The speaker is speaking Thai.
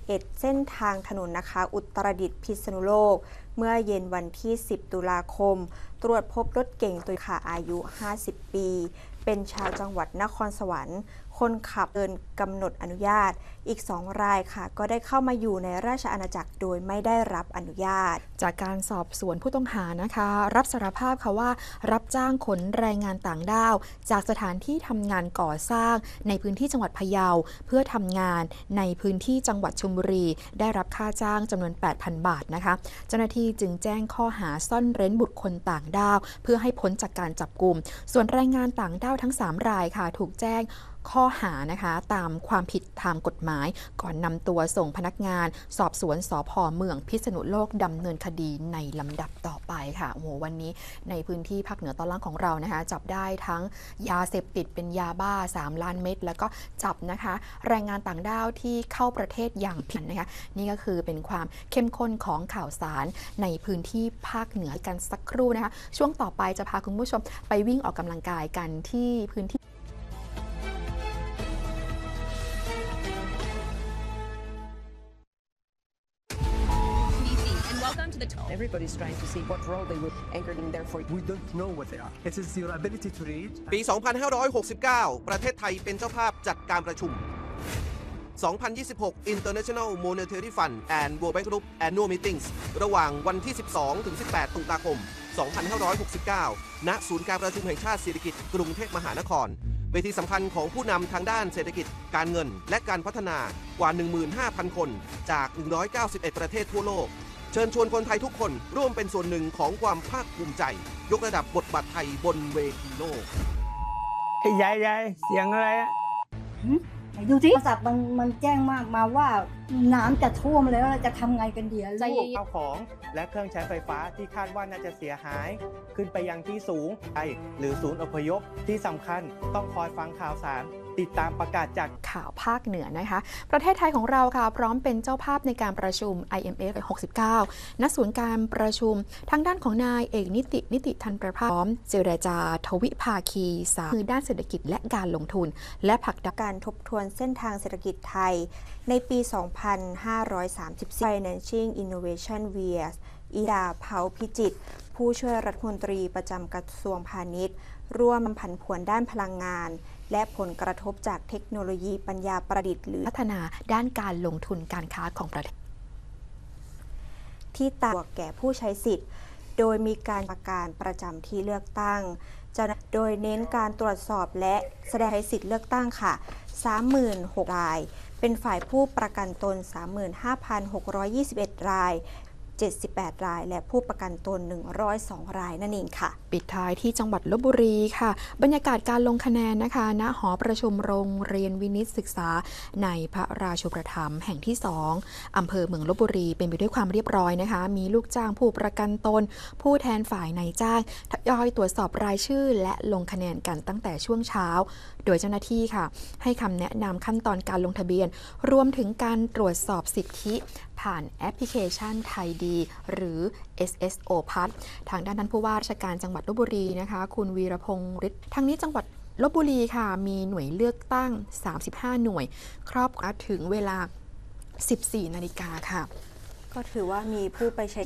เส้นทางถนนนะคะอุตรดิตถ์พิษณุโลกเมื่อเย็นวันที่ 10 ตุลาคมตรวจพบรถเก๋งโตโยต้าอายุ 50 ปี เป็นชาวจังหวัดนครสวรรค์คนขับเกินกำหนดอนุญาตอีก2 รายค่ะก็ได้เข้ามาอยู่ในราชอาณาจักรโดยไม่ได้รับอนุญาตจากการสอบสวนผู้ต้องหานะคะรับสารภาพค่ะว่ารับจ้างขนแรงงานต่างด้าวจากสถานที่ทำงานก่อสร้างในพื้นที่จังหวัดพะเยาเพื่อทำงานในพื้นที่จังหวัดชลบุรีได้รับค่าจ้างจำนวน 8,000 บาทนะคะเจ้าหน้าที่จึงแจ้งข้อหาซ่อนเร้นบุคคลต่างด้าวเพื่อให้พ้นจากการจับกุมส่วนแรงงานต่างด้าวทั้ง3 รายค่ะถูกแจ้งข้อหานะคะตามความผิดตามกฎหมายก่อนนำตัวส่งพนักงานสอบสวนสภ.เมืองพิษณุโลกดำเนินคดีในลำดับต่อไปค่ะโอ้โหวันนี้ในพื้นที่ภาคเหนือตอนล่างของเรานะคะจับได้ทั้งยาเสพติดเป็นยาบ้า3 ล้านเม็ดแล้วก็จับนะคะแรงงานต่างด้าวที่เข้าประเทศอย่างผิดนะคะนี่ก็คือเป็นความเข้มข้นของข่าวสารในพื้นที่ภาคเหนือกันสักครู่นะคะช่วงต่อไปจะพาคุณผู้ชมไปวิ่งออกกำลังกายกันที่พื้นที่ Everybody's trying to see what role they would anchor in there for. We don't know what they are. It is your ability to read. ปี 2569 ประเทศไทยเป็นเจ้าภาพจัดการประชุม 2026 International Monetary Fund and World Bank Group Annual Meetings ระหว่างวันที่ 12 ถึง 18 ตุลาคม 2569 ณ ศูนย์การประชุมแห่งชาติศิริกิติ์กรุงเทพมหานครเวทีสำคัญของผู้นำทางด้านเศรษฐกิจการเงินและการพัฒนากว่า 15,000 คนจาก 191 ประเทศทั่วโลกเชิญชวนคนไทยทุกคนร่วมเป็นส่วนหนึ่งของความภาคภูมิใจยกระดับบทบาทไทยบนเวทีโลกยายเสียงอะไรอะดูสิโทรศัพท์มันแจ้งมาว่าน้ำจะท่วมแล้วเราจะทำไงกันเดี๋ยวลูกข้าวของและเครื่องใช้ไฟฟ้าที่คาดว่าน่าจะเสียหายขึ้นไปยังที่สูงหรือศูนย์อพยพที่สำคัญต้องคอยฟังข่าวสารติดตามประกาศจากข่าวภาคเหนือนะคะประเทศไทยของเราค่ะพร้อมเป็นเจ้าภาพในการประชุม IMF 69 ณ ศูนย์การประชุมทางด้านของนายเอกนิติธันประภาพพร้อมเจรจาทวิภาคีสามมือด้านเศรษฐกิจและการลงทุนและผลักดันการทบทวนเส้นทางเศรษฐกิจไทยในปี 2534 Financing Innovation Years อีดาเผาพิจิตรผู้ช่วยรัฐมนตรีประจำกระทรวงพาณิชย์ร่วมผันผวนด้านพลังงานและผลกระทบจากเทคโนโลยีปัญญาประดิษฐ์หรือพัฒนาด้านการลงทุนการค้าของประเทศที่ต่างแก่ผู้ใช้สิทธิ์โดยมีการประกาศประจำที่เลือกตั้งโดยเน้นการตรวจสอบและแสดงสิทธิ์เลือกตั้งค่ะ 36,000 รายเป็นฝ่ายผู้ประกันตน 35,621 ราย78 รายและผู้ประกันตน102 รายนั่นเองค่ะปิดท้ายที่จังหวัดลพบุรีค่ะบรรยากาศการลงคะแนนนะคะณหอประชุมโรงเรียนวินิตศึกษาในพระราชูปถัมภ์แห่งที่2อำเภอเมืองลพบุรีเป็นไปด้วยความเรียบร้อยนะคะมีลูกจ้างผู้ประกันตนผู้แทนฝ่ายนายจ้างทยอยตรวจสอบรายชื่อและลงคะแนนกันตั้งแต่ช่วงเช้าโดยเจ้าหน้าที่ค่ะให้คำแนะนำขั้นตอนการลงทะเบียนรวมถึงการตรวจสอบสิทธิผ่านแอปพลิเคชันไทยดีหรือ SSO Pass ทางด้านท่านผู้ว่าราชการจังหวัดลพบุรีนะคะคุณวีรพงษ์ฤทธิ์ทางนี้จังหวัดลพบุรีค่ะมีหน่วยเลือกตั้ง35หน่วยครอบคลุมถึงเวลา 14 นาฬิกาค่ะก็ถือว่ามีผู้ไปใช้